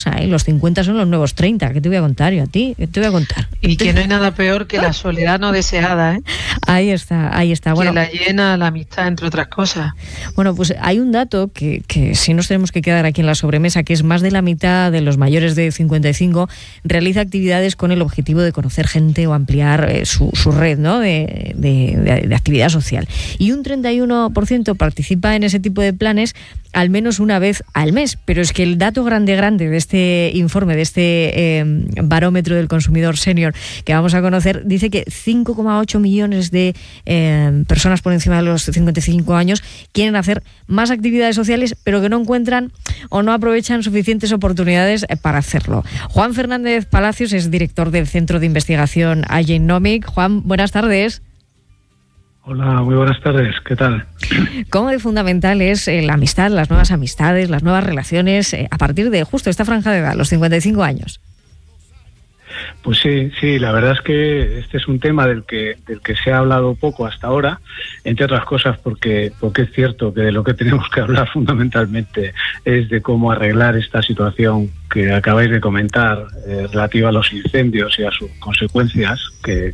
Los 50 son los nuevos 30. ¿Qué te voy a contar yo a ti? ¿Qué te voy a contar? Y que no hay nada peor que la soledad no deseada, ¿eh? Ahí está. Bueno, que la llena la amistad, entre otras cosas. Bueno, pues hay un dato que sí nos tenemos que quedar aquí en la sobremesa, que es más de la mitad de los mayores de 55 realiza actividades con el objetivo de conocer gente o ampliar su red, ¿no? de actividad social. Y un 31% participa en ese tipo de planes al menos una vez al mes. Pero es que el dato grande de este informe, de este barómetro del consumidor senior que vamos a conocer, dice que 5,8 millones de personas por encima de los 55 años quieren hacer más actividades sociales, pero que no encuentran o no aprovechan suficientes oportunidades para hacerlo. Juan Fernández Palacios es director del Centro de Investigación Agenomic. Juan, buenas tardes. Hola, muy buenas tardes. ¿Qué tal? ¿Cómo de fundamental es la amistad, las nuevas amistades, las nuevas relaciones a partir de justo esta franja de edad, los 55 años? Pues sí, la verdad es que este es un tema del que se ha hablado poco hasta ahora, entre otras cosas porque es cierto que de lo que tenemos que hablar fundamentalmente es de cómo arreglar esta situación que acabáis de comentar, relativa a los incendios y a sus consecuencias, que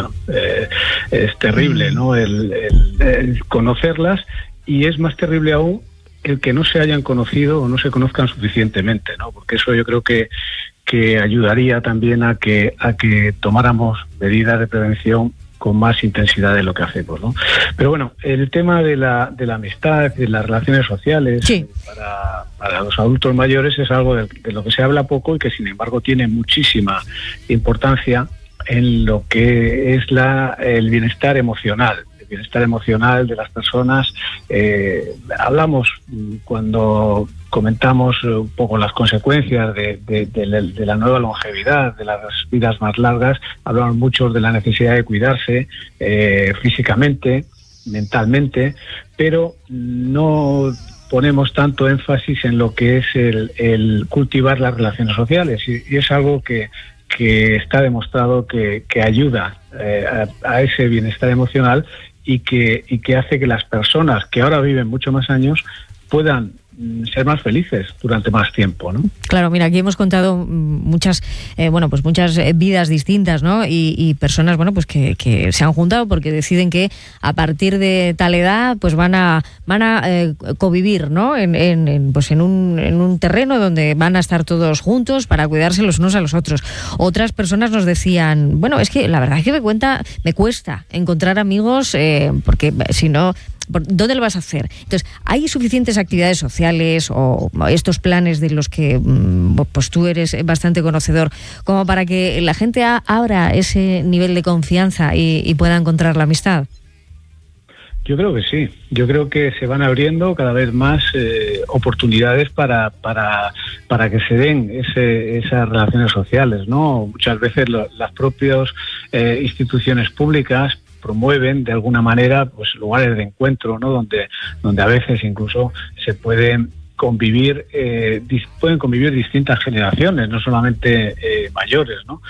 es terrible, ¿no? El conocerlas, y es más terrible aún el que no se hayan conocido o no se conozcan suficientemente, ¿no? Porque eso yo creo que ayudaría también a que tomáramos medidas de prevención con más intensidad de lo que hacemos, ¿no? Pero bueno, el tema de la amistad, de las relaciones sociales, sí, para los adultos mayores es algo de lo que se habla poco y que sin embargo tiene muchísima importancia en lo que es el bienestar emocional. Bienestar emocional de las personas. Hablamos, cuando comentamos un poco las consecuencias de la nueva longevidad, de las vidas más largas, hablamos mucho de la necesidad de cuidarse físicamente, mentalmente, pero no ponemos tanto énfasis en lo que es el cultivar las relaciones sociales, y es algo que está demostrado que ayuda a ese bienestar emocional y que hace que las personas que ahora viven mucho más años puedan ser más felices durante más tiempo, ¿no? Claro, mira, aquí hemos contado muchas vidas distintas, ¿no? Y personas, pues que se han juntado porque deciden que a partir de tal edad, pues van a convivir, ¿no? En un terreno donde van a estar todos juntos para cuidarse los unos a los otros. Otras personas nos decían, es que la verdad es que me cuesta encontrar amigos, porque si no, ¿dónde lo vas a hacer? Entonces, ¿hay suficientes actividades sociales o estos planes de los que pues tú eres bastante conocedor como para que la gente abra ese nivel de confianza y pueda encontrar la amistad? Yo creo que sí. Yo creo que se van abriendo cada vez más oportunidades para que se den esas relaciones sociales, ¿no? Muchas veces las propias instituciones públicas promueven de alguna manera pues lugares de encuentro, ¿no? Donde a veces incluso se pueden convivir distintas generaciones, no solamente mayores, ¿no?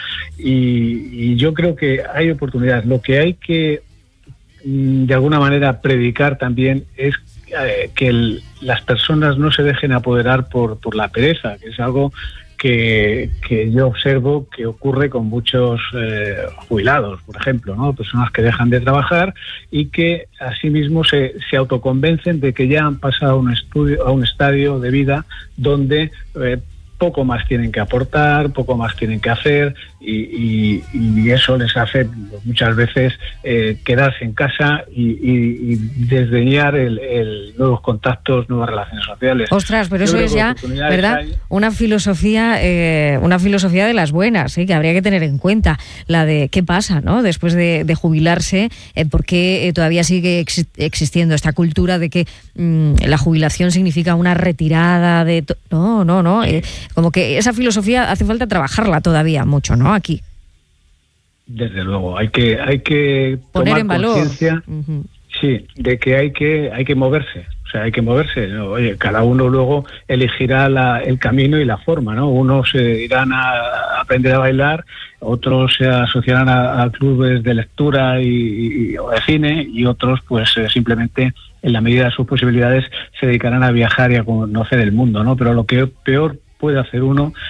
Y yo creo que hay oportunidades. Lo que hay que de alguna manera predicar también es que las personas no se dejen apoderar por la pereza, que es algo que yo observo que ocurre con muchos jubilados, por ejemplo, ¿no? Personas que dejan de trabajar y que asimismo se autoconvencen de que ya han pasado a un estadio de vida donde poco más tienen que aportar, poco más tienen que hacer, y eso les hace muchas veces quedarse en casa y desdeñar nuevos contactos, nuevas relaciones sociales. Ostras, pero eso es ya, ¿verdad? Una filosofía de las buenas, que habría que tener en cuenta, la de qué pasa, ¿no? Después de jubilarse, ¿por qué todavía sigue existiendo esta cultura de que la jubilación significa una retirada de... No. Como que esa filosofía hace falta trabajarla todavía mucho, ¿no? Aquí. Desde luego, hay que poner tomar en valor. Conciencia, sí, de que hay que moverse. O sea, hay que moverse, ¿no? Oye, cada uno luego elegirá el camino y la forma, ¿no? Unos se irán a aprender a bailar, otros se asociarán a clubes de lectura o de cine, y otros pues simplemente en la medida de sus posibilidades se dedicarán a viajar y a conocer el mundo, ¿no? Pero lo que peor puede hacer uno